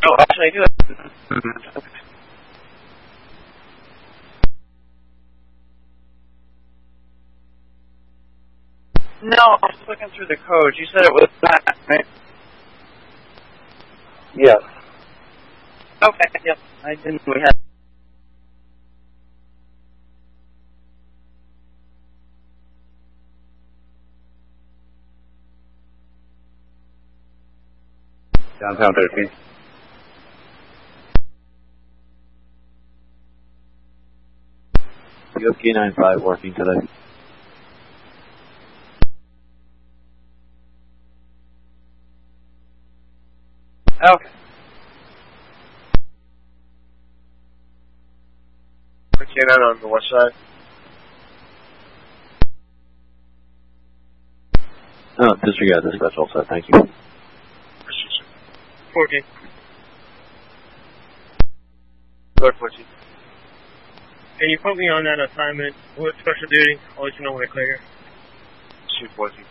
Oh, actually, I do have... Okay. No, I was looking through the code. You said it was that, right? Yes. Okay, yep. I didn't. We had... Downtown 13. UFK 95 working today. Okay. Cannon on the west side. No, disregard this, that's all set, thank you. 14. Go 14. Can you put me on that assignment with special duty? I'll let you know when I clear. Shoot 14.